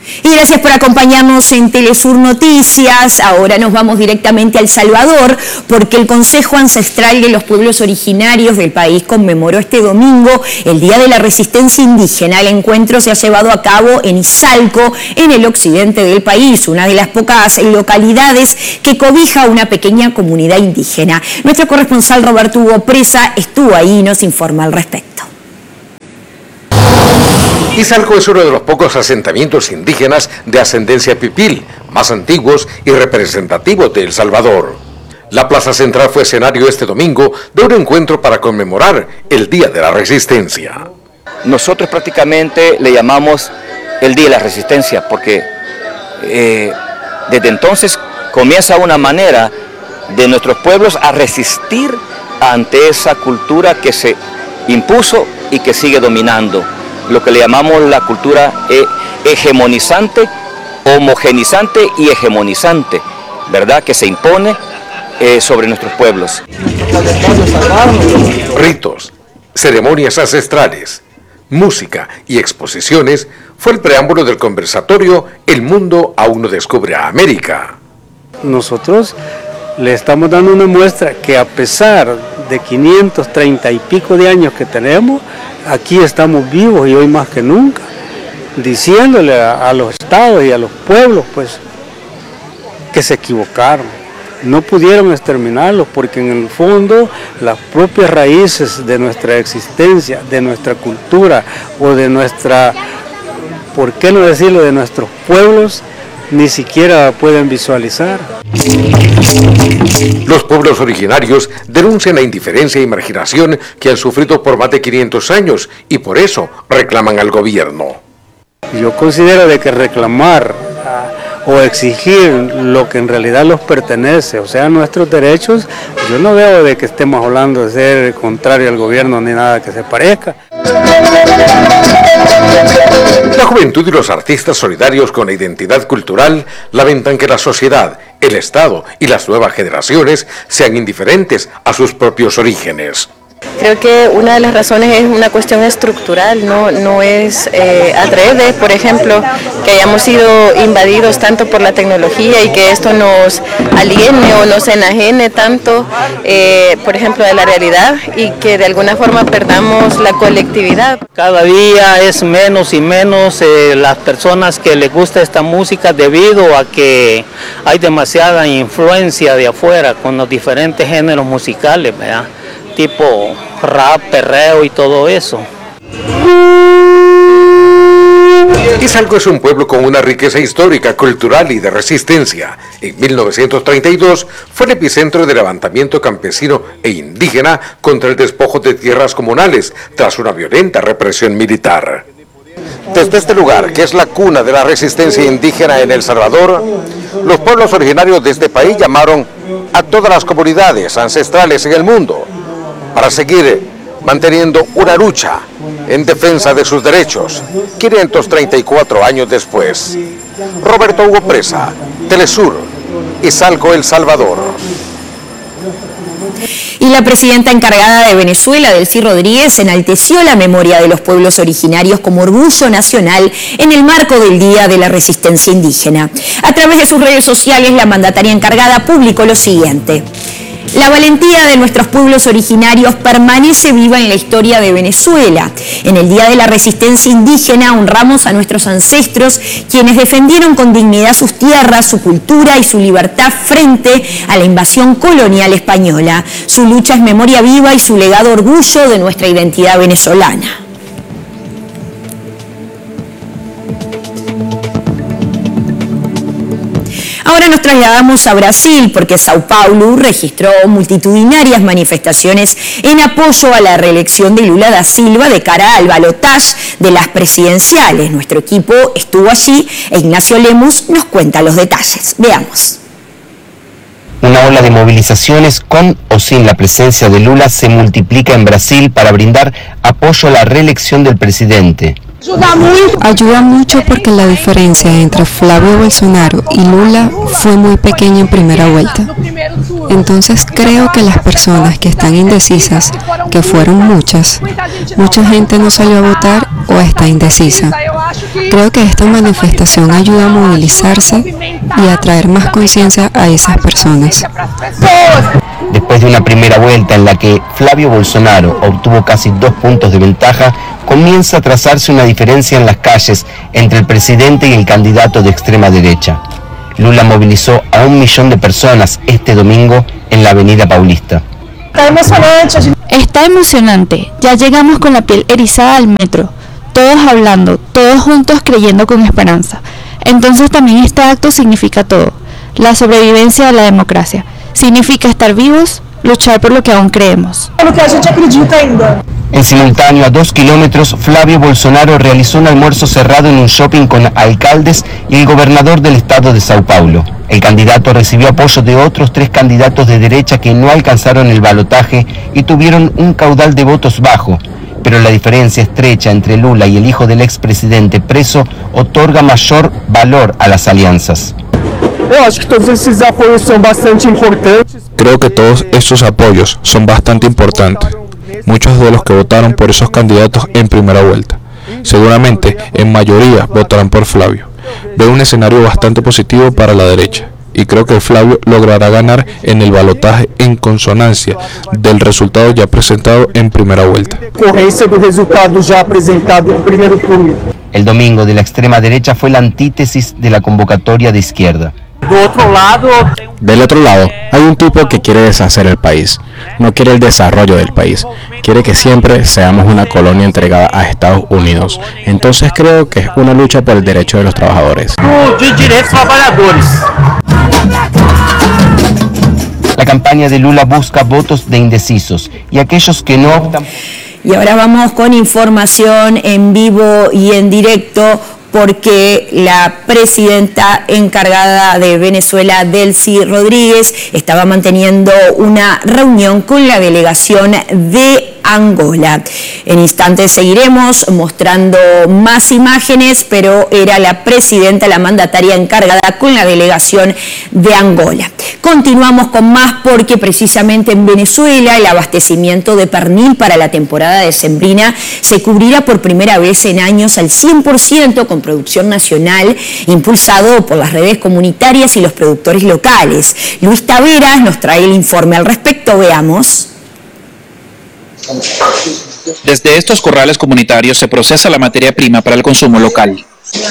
Y gracias por acompañarnos en Telesur Noticias. Ahora nos vamos directamente a El Salvador, porque el Consejo Ancestral de los Pueblos Originarios del país conmemoró este domingo el Día de la Resistencia Indígena. El encuentro se ha llevado a cabo en Izalco, en el occidente del país, una de las pocas localidades que cobija una pequeña comunidad indígena. Nuestro corresponsal Roberto Hugo Presa estuvo ahí y nos informa al respecto. Izalco es uno de los pocos asentamientos indígenas de ascendencia pipil, más antiguos y representativos de El Salvador. La plaza central fue escenario este domingo de un encuentro para conmemorar el Día de la Resistencia. Nosotros prácticamente le llamamos el Día de la Resistencia porque desde entonces comienza una manera de nuestros pueblos a resistir ante esa cultura que se impuso y que sigue dominando. Lo que le llamamos la cultura hegemonizante, homogenizante y hegemonizante, ¿verdad? Que se impone sobre nuestros pueblos. Ritos, ceremonias ancestrales, música y exposiciones fue el preámbulo del conversatorio El Mundo Aún No Descubre a América. Nosotros le estamos dando una muestra que a pesar de 530 y pico de años que tenemos, aquí estamos vivos y hoy más que nunca, diciéndole a los estados y a los pueblos pues que se equivocaron, no pudieron exterminarlos porque en el fondo las propias raíces de nuestra existencia, de nuestra cultura o de nuestra, ¿por qué no decirlo?, de nuestros pueblos, ni siquiera pueden visualizar. Los pueblos originarios denuncian la indiferencia y marginación que han sufrido por más de 500 años y por eso reclaman al gobierno. Yo considero de que reclamar o exigir lo que en realidad los pertenece, o sea, nuestros derechos, yo no veo de que estemos hablando de ser contrario al gobierno ni nada que se parezca. La juventud y los artistas solidarios con la identidad cultural lamentan que la sociedad, el Estado y las nuevas generaciones sean indiferentes a sus propios orígenes. Creo que una de las razones es una cuestión estructural, no es adrede, por ejemplo, que hayamos sido invadidos tanto por la tecnología y que esto nos aliene o nos enajene tanto, por ejemplo, de la realidad y que de alguna forma perdamos la colectividad. Cada día es menos y menos las personas que les gusta esta música debido a que hay demasiada influencia de afuera con los diferentes géneros musicales, ¿verdad? Tipo rap, perreo y todo eso. Izalco es un pueblo con una riqueza histórica, cultural y de resistencia. En 1932 fue el epicentro del levantamiento campesino e indígena contra el despojo de tierras comunales tras una violenta represión militar. Desde este lugar, que es la cuna de la resistencia indígena en El Salvador, los pueblos originarios de este país llamaron a todas las comunidades ancestrales en el mundo para seguir manteniendo una lucha en defensa de sus derechos, 534 años después. Roberto Hugo Presa, Telesur, Izalco, El Salvador. Y la presidenta encargada de Venezuela, Delcy Rodríguez, enalteció la memoria de los pueblos originarios como orgullo nacional en el marco del Día de la Resistencia Indígena. A través de sus redes sociales, la mandataria encargada publicó lo siguiente: la valentía de nuestros pueblos originarios permanece viva en la historia de Venezuela. En el Día de la Resistencia Indígena honramos a nuestros ancestros, quienes defendieron con dignidad sus tierras, su cultura y su libertad frente a la invasión colonial española. Su lucha es memoria viva y su legado orgullo de nuestra identidad venezolana. Ahora nos trasladamos a Brasil porque Sao Paulo registró multitudinarias manifestaciones en apoyo a la reelección de Lula da Silva de cara al balotaje de las presidenciales. Nuestro equipo estuvo allí e Ignacio Lemus nos cuenta los detalles. Veamos. Una ola de movilizaciones con o sin la presencia de Lula se multiplica en Brasil para brindar apoyo a la reelección del presidente. Ayuda mucho porque la diferencia entre Flavio Bolsonaro y Lula fue muy pequeña en primera vuelta. Entonces creo que las personas que están indecisas, que fueron mucha gente no salió a votar o está indecisa. Creo que esta manifestación ayuda a movilizarse y a traer más conciencia a esas personas. Después de una primera vuelta en la que Flavio Bolsonaro obtuvo casi 2 puntos de ventaja, comienza a trazarse una diferencia en las calles entre el presidente y el candidato de extrema derecha. Lula movilizó a 1 millón de personas este domingo en la Avenida Paulista. Está emocionante, ya llegamos con la piel erizada al metro, todos hablando, todos juntos creyendo con esperanza. Entonces también este acto significa todo, la sobrevivencia de la democracia, significa estar vivos, luchar por lo que aún creemos. En simultáneo, a 2 kilómetros, Flavio Bolsonaro realizó un almuerzo cerrado en un shopping con alcaldes y el gobernador del estado de Sao Paulo. El candidato recibió apoyo de otros 3 candidatos de derecha que no alcanzaron el balotaje y tuvieron un caudal de votos bajo. Pero la diferencia estrecha entre Lula y el hijo del expresidente preso otorga mayor valor a las alianzas. Creo que todos estos apoyos son bastante importantes. Muchos de los que votaron por esos candidatos en primera vuelta, seguramente en mayoría votarán por Flavio. Veo un escenario bastante positivo para la derecha y creo que Flavio logrará ganar en el balotaje en consonancia del resultado ya presentado en primera vuelta. El domingo de la extrema derecha fue la antítesis de la convocatoria de izquierda. Del otro lado, hay un tipo que quiere deshacer el país, no quiere el desarrollo del país, quiere que siempre seamos una colonia entregada a Estados Unidos. Entonces creo que es una lucha por el derecho de los trabajadores. La campaña de Lula busca votos de indecisos y aquellos que no optan. Y ahora vamos con información en vivo y en directo, porque la presidenta encargada de Venezuela, Delcy Rodríguez, estaba manteniendo una reunión con la delegación de Angola. En instantes seguiremos mostrando más imágenes, pero era la presidenta, la mandataria encargada con la delegación de Angola. Continuamos con más, porque precisamente en Venezuela el abastecimiento de pernil para la temporada decembrina se cubrirá por primera vez en años al 100% con producción nacional, impulsado por las redes comunitarias y los productores locales. Luis Taveras nos trae el informe al respecto. Veamos. Desde estos corrales comunitarios se procesa la materia prima para el consumo local.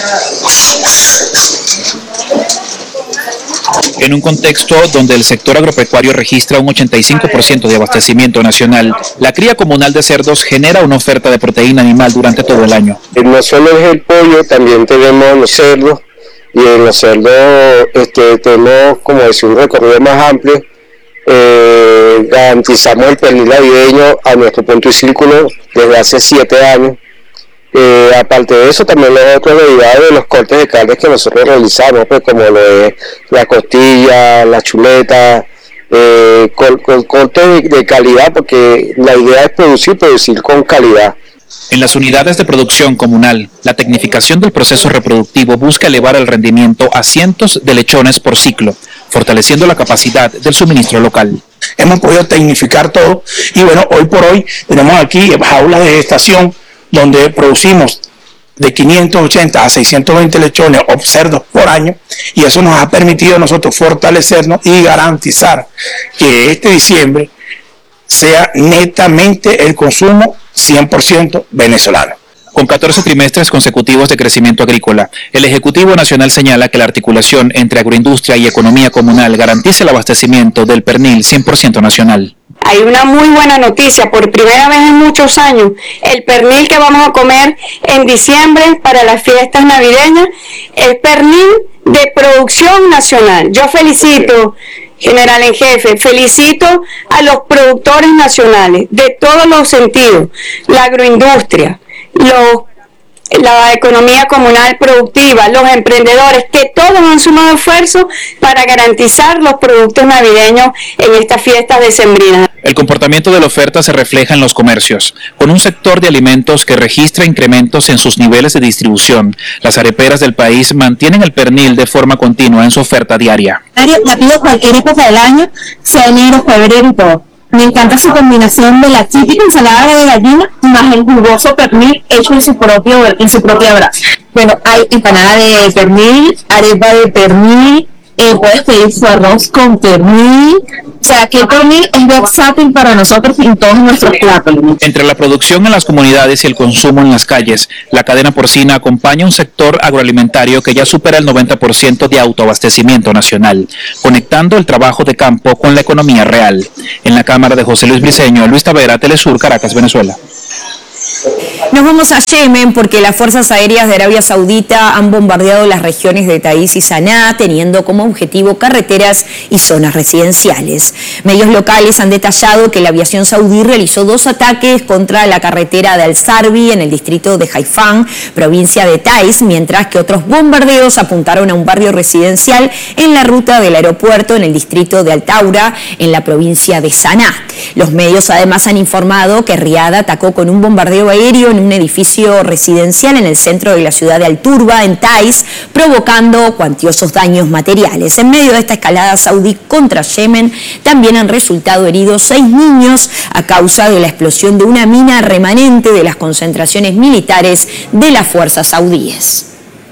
En un contexto donde el sector agropecuario registra un 85% de abastecimiento nacional, la cría comunal de cerdos genera una oferta de proteína animal durante todo el año. No solo es el pollo, también tenemos los cerdos, y en los cerdos tenemos, como decir, un recorrido más amplio. Garantizamos el pernil navideño a nuestro punto y círculo desde hace 7 años. Aparte de eso, también los otros derivados de los cortes de carne que nosotros realizamos, pues, como lo es la costilla, la chuleta, cortes de calidad, porque la idea es producir con calidad. En las unidades de producción comunal, la tecnificación del proceso reproductivo busca elevar el rendimiento a cientos de lechones por ciclo, fortaleciendo la capacidad del suministro local. Hemos podido tecnificar todo y bueno, hoy por hoy tenemos aquí jaulas de gestación donde producimos de 580 a 620 lechones o cerdos por año, y eso nos ha permitido a nosotros fortalecernos y garantizar que este diciembre sea netamente el consumo 100% venezolano. Con 14 trimestres consecutivos de crecimiento agrícola, el Ejecutivo Nacional señala que la articulación entre agroindustria y economía comunal garantiza el abastecimiento del pernil 100% nacional. Hay una muy buena noticia, por primera vez en muchos años, el pernil que vamos a comer en diciembre para las fiestas navideñas es pernil de producción nacional. Yo felicito, general en jefe, felicito a los productores nacionales de todos los sentidos, la agroindustria, la economía comunal productiva, los emprendedores, que todos han sumado esfuerzos para garantizar los productos navideños en estas fiestas decembrinas. El comportamiento de la oferta se refleja en los comercios, con un sector de alimentos que registra incrementos en sus niveles de distribución. Las areperas del país mantienen el pernil de forma continua en su oferta diaria. La pido cualquier época del año, sea enero, febrero y todo. Me encanta su combinación de la típica ensalada de gallina más el jugoso pernil hecho en su propia brasa. Bueno, hay empanada de pernil, arepa de pernil, puedes pedir su arroz con pernil. O sea, que el pernil es versátil para nosotros en todos nuestros platos. Entre la producción en las comunidades y el consumo en las calles, la cadena porcina acompaña un sector agroalimentario que ya supera el 90% de autoabastecimiento nacional, conectando el trabajo de campo con la economía real. En la cámara de José Luis Briceño, Luis Tavera, Telesur, Caracas, Venezuela. Nos vamos a Yemen porque las fuerzas aéreas de Arabia Saudita han bombardeado las regiones de Taiz y Saná, teniendo como objetivo carreteras y zonas residenciales. Medios locales han detallado que la aviación saudí realizó 2 ataques contra la carretera de Al-Sarbi en el distrito de Haifán, provincia de Taiz, mientras que otros bombardeos apuntaron a un barrio residencial en la ruta del aeropuerto en el distrito de Al-Taura, en la provincia de Saná. Los medios además han informado que Riad atacó con un bombardeo aéreo en un edificio residencial en el centro de la ciudad de Al-Turba, en Taiz, provocando cuantiosos daños materiales. En medio de esta escalada saudí contra Yemen, también han resultado heridos 6 niños a causa de la explosión de una mina remanente de las concentraciones militares de las fuerzas saudíes.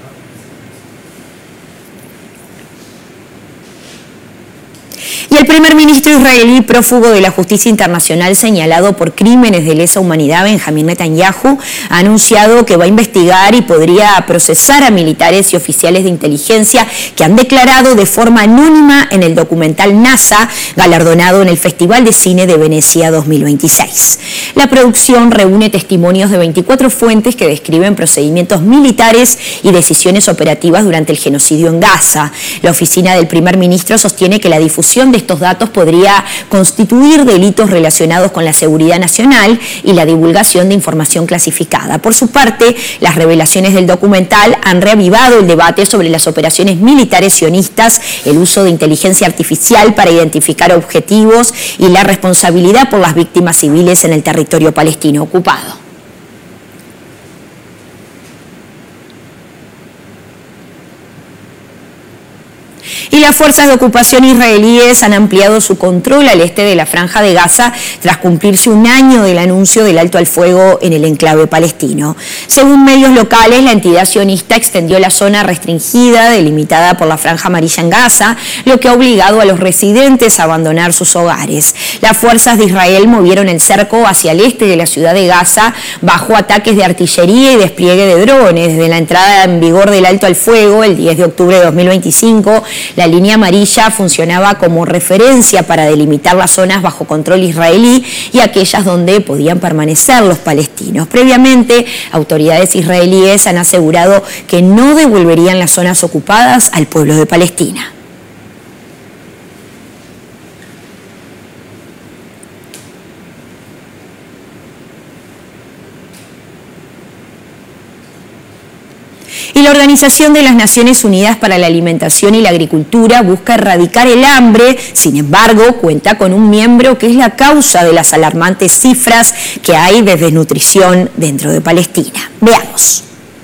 Y el primer ministro israelí prófugo de la justicia internacional señalado por crímenes de lesa humanidad, Benjamín Netanyahu, ha anunciado que va a investigar y podría procesar a militares y oficiales de inteligencia que han declarado de forma anónima en el documental NASA, galardonado en el Festival de Cine de Venecia 2026. La producción reúne testimonios de 24 fuentes que describen procedimientos militares y decisiones operativas durante el genocidio en Gaza. La oficina del primer ministro sostiene que la difusión de estos datos podría constituir delitos relacionados con la seguridad nacional y la divulgación de información clasificada. Por su parte, las revelaciones del documental han reavivado el debate sobre las operaciones militares sionistas, el uso de inteligencia artificial para identificar objetivos y la responsabilidad por las víctimas civiles en el territorio palestino ocupado. Y las fuerzas de ocupación israelíes han ampliado su control al este de la Franja de Gaza tras cumplirse un año del anuncio del alto al fuego en el enclave palestino. Según medios locales, la entidad sionista extendió la zona restringida delimitada por la Franja Amarilla en Gaza, lo que ha obligado a los residentes a abandonar sus hogares. Las fuerzas de Israel movieron el cerco hacia el este de la ciudad de Gaza bajo ataques de artillería y despliegue de drones. Desde la entrada en vigor del alto al fuego, el 10 de octubre de 2025, la línea amarilla funcionaba como referencia para delimitar las zonas bajo control israelí y aquellas donde podían permanecer los palestinos. Previamente, autoridades israelíes han asegurado que no devolverían las zonas ocupadas al pueblo de Palestina. Y la Organización de las Naciones Unidas para la Alimentación y la Agricultura busca erradicar el hambre. Sin embargo, cuenta con un miembro que es la causa de las alarmantes cifras que hay de desnutrición dentro de Palestina. Veamos.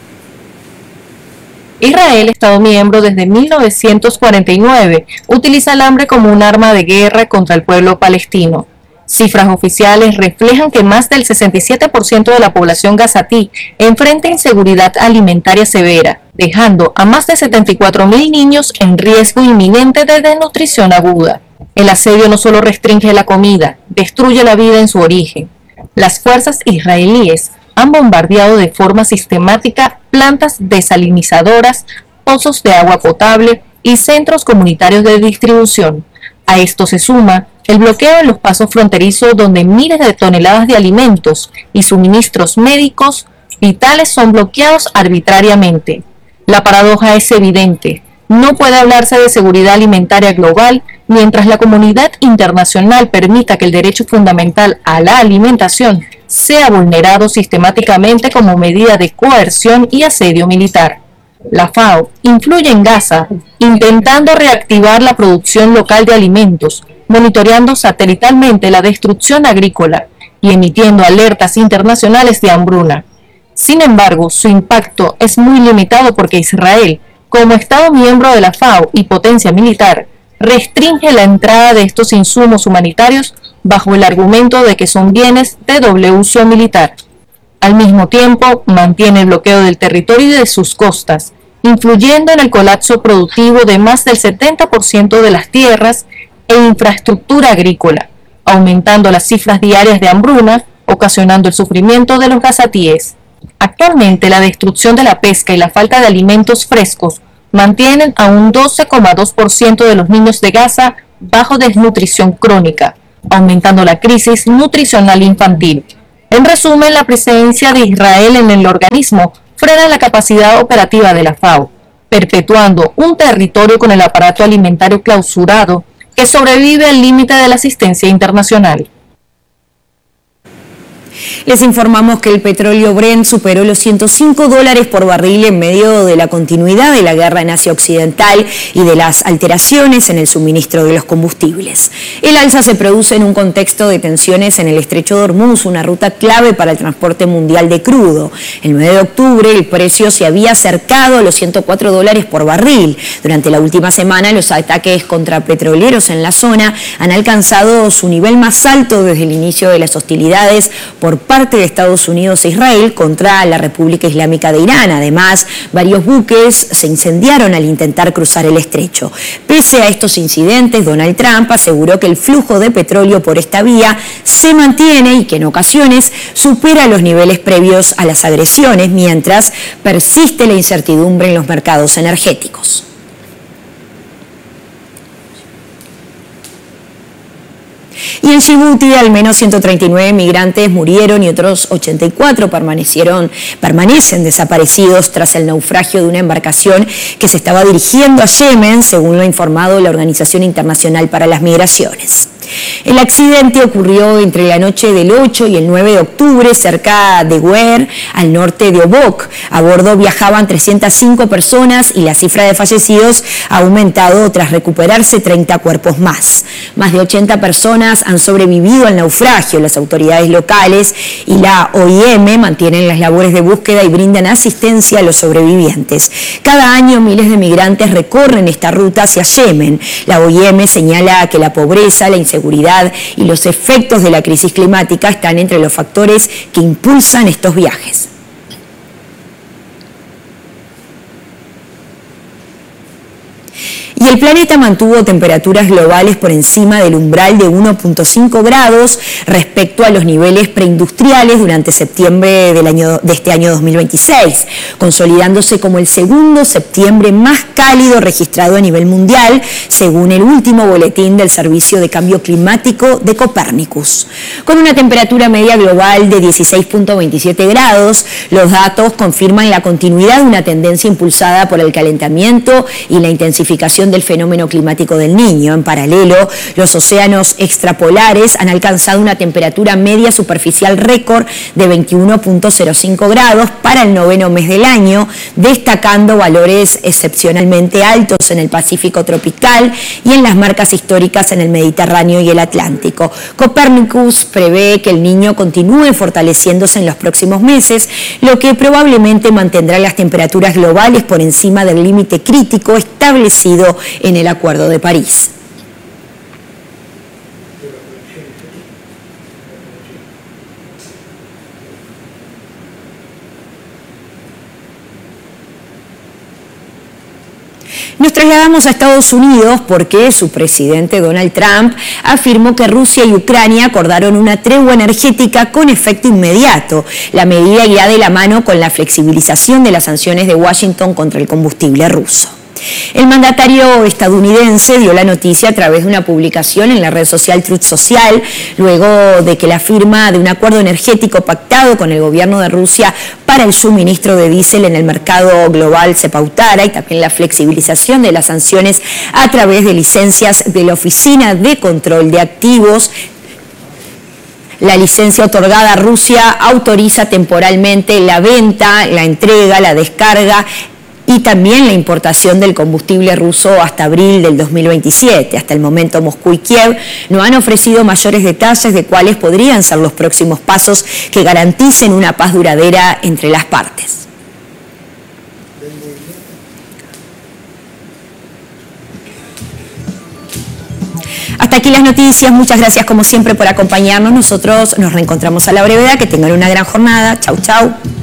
Israel, Estado miembro desde 1949, utiliza el hambre como un arma de guerra contra el pueblo palestino. Cifras oficiales reflejan que más del 67% de la población gazatí enfrenta inseguridad alimentaria severa, dejando a más de 74.000 niños en riesgo inminente de desnutrición aguda. El asedio no solo restringe la comida, destruye la vida en su origen. Las fuerzas israelíes han bombardeado de forma sistemática plantas desalinizadoras, pozos de agua potable y centros comunitarios de distribución. A esto se suma el bloqueo en los pasos fronterizos donde miles de toneladas de alimentos y suministros médicos vitales son bloqueados arbitrariamente. La paradoja es evidente. No puede hablarse de seguridad alimentaria global mientras la comunidad internacional permita que el derecho fundamental a la alimentación sea vulnerado sistemáticamente como medida de coerción y asedio militar. La FAO influye en Gaza, intentando reactivar la producción local de alimentos, monitoreando satelitalmente la destrucción agrícola y emitiendo alertas internacionales de hambruna. Sin embargo, su impacto es muy limitado porque Israel, como Estado miembro de la FAO y potencia militar, restringe la entrada de estos insumos humanitarios bajo el argumento de que son bienes de doble uso militar. Al mismo tiempo, mantiene el bloqueo del territorio y de sus costas, influyendo en el colapso productivo de más del 70% de las tierras e infraestructura agrícola, aumentando las cifras diarias de hambruna, ocasionando el sufrimiento de los gazatíes. Actualmente, la destrucción de la pesca y la falta de alimentos frescos mantienen a un 12,2% de los niños de Gaza bajo desnutrición crónica, aumentando la crisis nutricional infantil. En resumen, la presencia de Israel en el organismo frena la capacidad operativa de la FAO, perpetuando un territorio con el aparato alimentario clausurado que sobrevive al límite de la asistencia internacional. Les informamos que el petróleo Brent superó los $105 por barril en medio de la continuidad de la guerra en Asia Occidental y de las alteraciones en el suministro de los combustibles. El alza se produce en un contexto de tensiones en el estrecho de Hormuz, una ruta clave para el transporte mundial de crudo. El 9 de octubre el precio se había acercado a los $104 por barril. Durante la última semana los ataques contra petroleros en la zona han alcanzado su nivel más alto desde el inicio de las hostilidades por parte de Estados Unidos e Israel contra la República Islámica de Irán. Además, varios buques se incendiaron al intentar cruzar el estrecho. Pese a estos incidentes, Donald Trump aseguró que el flujo de petróleo por esta vía se mantiene y que en ocasiones supera los niveles previos a las agresiones, mientras persiste la incertidumbre en los mercados energéticos. Y en Djibouti al menos 139 migrantes murieron y otros 84 permanecen desaparecidos tras el naufragio de una embarcación que se estaba dirigiendo a Yemen, según lo ha informado la Organización Internacional para las Migraciones. El accidente ocurrió entre la noche del 8 y el 9 de octubre cerca de Guer, al norte de Obok. A bordo viajaban 305 personas y la cifra de fallecidos ha aumentado tras recuperarse 30 cuerpos más. Más de 80 personas han sobrevivido al naufragio. Las autoridades locales y la OIM mantienen las labores de búsqueda y brindan asistencia a los sobrevivientes. Cada año miles de migrantes recorren esta ruta hacia Yemen. La OIM señala que la pobreza, la inseguridad y los efectos de la crisis climática están entre los factores que impulsan estos viajes. Y el planeta mantuvo temperaturas globales por encima del umbral de 1.5 grados respecto a los niveles preindustriales durante septiembre de este año 2026, consolidándose como el segundo septiembre más cálido registrado a nivel mundial, según el último boletín del Servicio de Cambio Climático de Copernicus. Con una temperatura media global de 16.27 grados, los datos confirman la continuidad de una tendencia impulsada por el calentamiento y la intensificación del fenómeno climático del Niño. En paralelo, los océanos extrapolares han alcanzado una temperatura media superficial récord de 21.05 grados para el noveno mes del año, destacando valores excepcionalmente altos en el Pacífico tropical y en las marcas históricas en el Mediterráneo y el Atlántico. Copernicus prevé que el Niño continúe fortaleciéndose en los próximos meses, lo que probablemente mantendrá las temperaturas globales por encima del límite crítico establecido en el Acuerdo de París. Nos trasladamos a Estados Unidos porque su presidente Donald Trump afirmó que Rusia y Ucrania acordaron una tregua energética con efecto inmediato. La medida irá de la mano con la flexibilización de las sanciones de Washington contra el combustible ruso. El mandatario estadounidense dio la noticia a través de una publicación en la red social Truth Social, luego de que la firma de un acuerdo energético pactado con el gobierno de Rusia para el suministro de diésel en el mercado global se pautara, y también la flexibilización de las sanciones a través de licencias de la Oficina de Control de Activos. La licencia otorgada a Rusia autoriza temporalmente la venta, la entrega, la descarga y también la importación del combustible ruso hasta abril del 2027. Hasta el momento, Moscú y Kiev no han ofrecido mayores detalles de cuáles podrían ser los próximos pasos que garanticen una paz duradera entre las partes. Hasta aquí las noticias, muchas gracias como siempre por acompañarnos. Nosotros nos reencontramos a la brevedad, que tengan una gran jornada. Chau, chau.